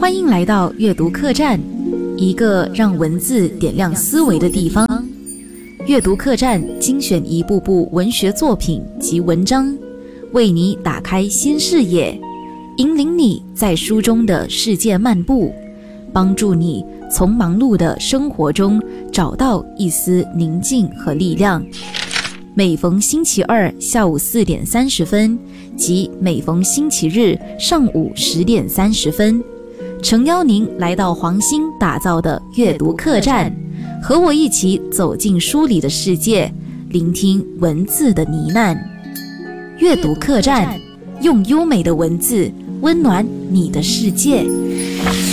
欢迎来到阅读客栈，一个让文字点亮思维的地方。阅读客栈精选一部部文学作品及文章，为你打开新视野，引领你在书中的世界漫步，帮助你从忙碌的生活中找到一丝宁静和力量。每逢星期二下午4点30分及每逢星期日上午10点30分，诚邀您来到黄鑫打造的阅读客栈，和我一起走进书里的世界，聆听文字的呢喃。阅读客栈，用优美的文字温暖你的世界。